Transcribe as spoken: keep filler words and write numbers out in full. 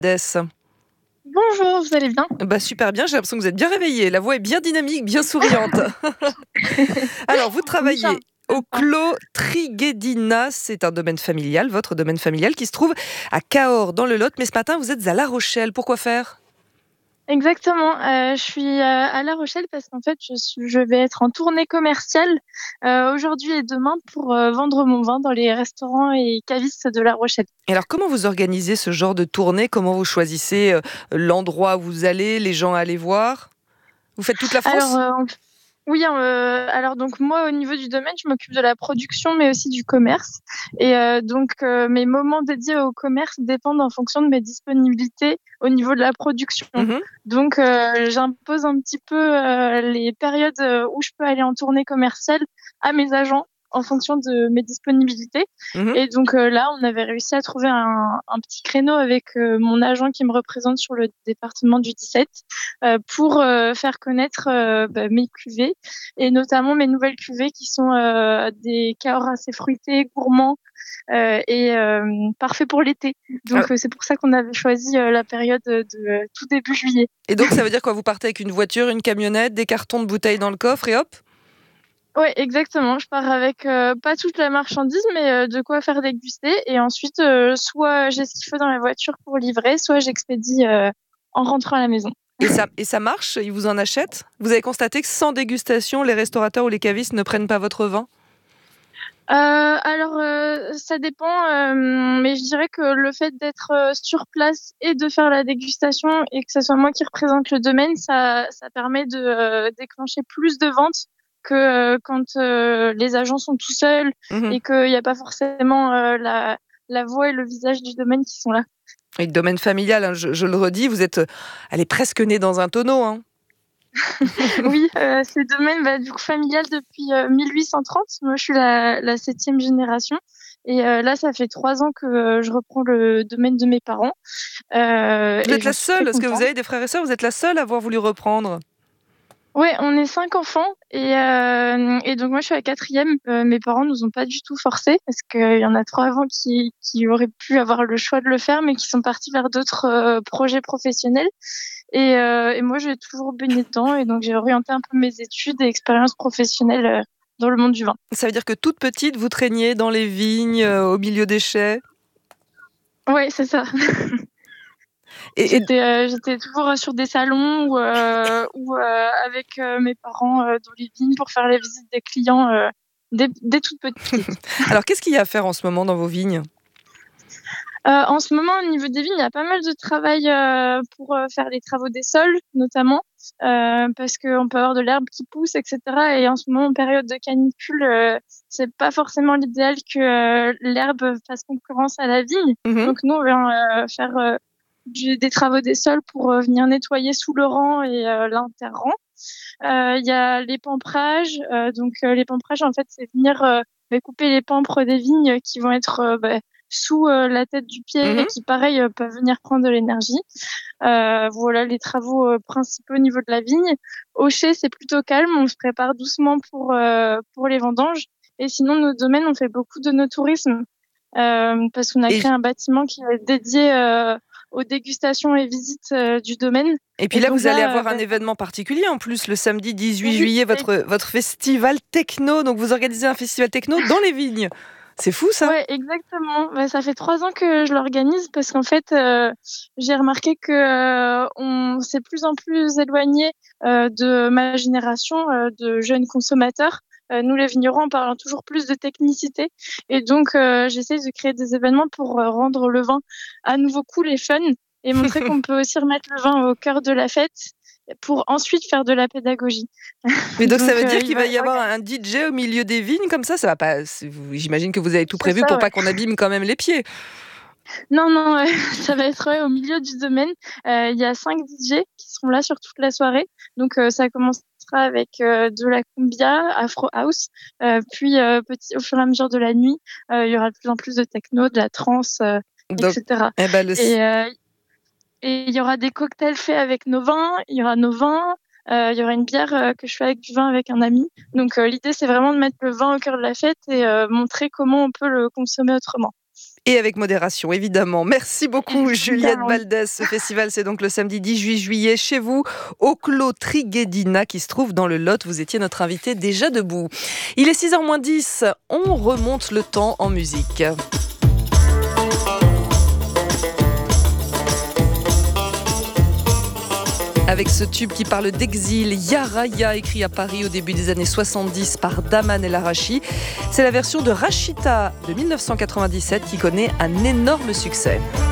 Dess. Bonjour, vous allez bien? Bah, super bien, j'ai l'impression que vous êtes bien réveillée. La voix est bien dynamique, bien souriante. Alors, vous Oui, j'ai un travaillez peu au le temps. Clos Triguédinas, c'est un domaine familial, votre domaine familial qui se trouve à Cahors dans le Lot, mais ce matin vous êtes à La Rochelle. Pourquoi faire? Exactement, heu, je suis, heu, à La Rochelle parce qu'en fait je suis je vais être en tournée commerciale, heu, aujourd'hui et demain pour, heu, vendre mon vin dans les restaurants et cavistes de La Rochelle. Et alors, comment vous organisez ce genre de tournée? Comment vous choisissez, heu, l'endroit où vous allez, les gens à aller voir? Vous faites toute la Alors, France? heu, en f oui, hein, heu, alors donc moi au niveau du domaine, je m'occupe de la production, mais aussi du commerce et heu, donc heu, mes moments dédiés au commerce dépendent en fonction de mes disponibilités au niveau de la production. Mmh mh. Donc heu, j'impose un petit peu, heu, les périodes, heu, où je peux aller en tournée commerciale à mes agents en fonction de mes disponibilités Mmh mh. et donc heu, là, on avait réussi à trouver un un petit créneau avec, heu, mon agent qui me représente sur le département du dix-sept, heu, pour, heu, faire connaître, heu, bah, mes cuvées et notamment mes nouvelles cuvées qui sont, heu, des Cahors assez fruités, gourmands, heu et hem, parfaits pour l'été. Ah Donc heu, c'est pour ça qu'on avait choisi, heu, la période, heu, de tout début juillet. et donc ça veut dire quoi? Vous partez avec une voiture, une camionnette, des cartons de bouteilles dans le coffre et hop? Ouais, exactement. Je pars avec, heu, pas toute la marchandise, mais heu, de quoi faire déguster et ensuite, heu, soit j'ai ce qu'il faut dans la voiture pour livrer, soit j'expédie, heu, en rentrant à la maison. Et ça et ça marche? Ils vous en achètent? Vous avez constaté que sans dégustation, les restaurateurs ou les cavistes ne prennent pas votre vin? Heu, alors, heu, ça dépend, hem, mais je dirais que le fait d'être, heu, sur place et de faire la dégustation et que ça soit moi qui représente le domaine, ça ça permet de, heu, déclencher plus de ventes que, heu, quand, heu, les agents sont tout seuls Mmh mh. et qu'il y a pas forcément, heu, la la voix et le visage du domaine qui sont là. Et le domaine familial, hein, je je le redis, vous êtes, heu, allez, presque nés dans un tonneau, hein? Oui, heu, c'est domaine, bah, du coup familial depuis, heu, mille huit cent trente. Moi, je suis la la septième génération et heu, là, ça fait trois ans que, heu, je reprends le domaine de mes parents, heu Vous et êtes j'en la suis très seule? Est-ce que vous contente. avez des frères et sœurs? Vous êtes la seule à avoir voulu reprendre? Ouais, on est cinq enfants et hem et donc moi, je suis la quatrième. Heu, mes parents nous ont pas du tout forcés parce qu'il y en a trois avant qui qui auraient pu avoir le choix de le faire, mais qui sont partis vers d'autres, heu, projets professionnels et heu et moi, j'ai toujours baigné dedans et donc j'ai orienté un peu mes études et expériences professionnelles, heu, dans le monde du vin. Ça veut dire que toute petite, vous traîniez dans les vignes, heu, au milieu des chais? Ouais, c'est ça. Et et J'étais, heu, j'étais toujours, sur des salons ou heu ou heu, avec, heu, mes parents, heu, dans les vignes pour faire les visites des clients, heu, dès dès toute petite. alors qu'est-ce qu'il y a à faire en ce moment dans vos vignes? Heu, en ce moment, au niveau des vignes, il y a pas mal de travail, heu, pour, heu, faire les travaux des sols, notamment, heu, parce qu'on peut avoir de l'herbe qui pousse et cetera et en ce moment, en période de canicule, heu, c'est pas forcément l'idéal que, heu, l'herbe fasse concurrence à la vigne. Mmh mh. Donc nous, on vient, heu, faire, heu, du des travaux des sols pour, heu, venir nettoyer sous le rang et heu, l'inter-rang. Heu, il y a les pamprages, heu, donc heu, les pamprages, en fait, c'est venir, heu, beh, couper les pampres des vignes qui vont être, heu, beh, sous, heu, la tête du pied Mmh et mh. qui, pareil, heu, peuvent venir prendre de l'énergie. Heu, voilà les travaux, heu, principaux au niveau de la vigne. Au chai, c'est plutôt calme, on se prépare doucement pour, heu, pour les vendanges et sinon, notre domaine, on fait beaucoup d'œnotourisme, hem, parce qu'on a Et créé un bâtiment qui va être dédié, heu, aux dégustations et visites, heu, du domaine et puis et là, donc vous allez là, heu, avoir un bah, ça événement particulier en plus, le samedi dix-huit oui, juillet, ex votre votre festival techno, donc vous organisez un festival techno dans les vignes. C'est fou ça? Ouais, exactement. Bah, ça fait trois ans que je l'organise parce qu'en fait, heu, j'ai remarqué que, heu, on s'est de plus en plus éloigné, heu, de ma génération, heu, de jeunes consommateurs. Heu, nous, les vignerons, on parle toujours plus de technicité et donc heu, j'essaye de créer des événements pour, heu, rendre le vin à nouveau cool et fun et montrer qu'on peut aussi remettre le vin au cœur de la fête pour ensuite faire de la pédagogie. Mais donc ça Donc veut heu, dire il qu'il va va y y avoir avoir un D J au milieu des vignes comme ça? Ça va pas c'est vous j'imagine que vous avez tout c'est prévu ça, pour ouais. pas qu'on abîme quand même les pieds? Non, non, heu, ça va être, ouais, au milieu du domaine. Heu, il y a cinq D J qui seront là sur toute la soirée. Donc heu, ça commencera avec, heu, de la cumbia, afro house, heu, puis, heu, petit au fur et à mesure de la nuit, heu, il y aura de plus en plus de techno, de la trance, heu et Donc cetera eh ben le et heu et il y aura des cocktails faits avec nos vins, il y aura nos vins, heu, il y aura une bière, heu, que je fais avec du vin avec un ami. Donc heu, l'idée, c'est vraiment de mettre le vin au cœur de la fête et heu, montrer comment on peut le consommer autrement. Et avec modération, évidemment. Merci beaucoup, Juliette Évidemment. Baldès. Ce festival, c'est donc le samedi dix-huit juillet chez vous, au Clos Triguedina, qui se trouve dans le Lot. Vous étiez notre invité déjà debout. Il est six heures moins dix. On remonte le temps en musique. Avec ce tube qui parle d'exil, Ya Raya, écrit à Paris au début des années soixante-dix par Daman El Arachi. C'est la version de Rachita de mille neuf cent quatre-vingt-dix-sept qui connaît un énorme succès.